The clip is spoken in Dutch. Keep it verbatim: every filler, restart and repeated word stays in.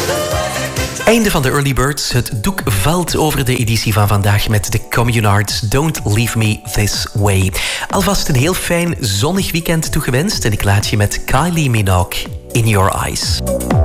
Einde van de Early Birds. Het doek valt over de editie van vandaag met de Communards. Don't Leave Me This Way. Alvast een heel fijn zonnig weekend toegewenst. En ik laat je met Kylie Minogue, In Your Eyes.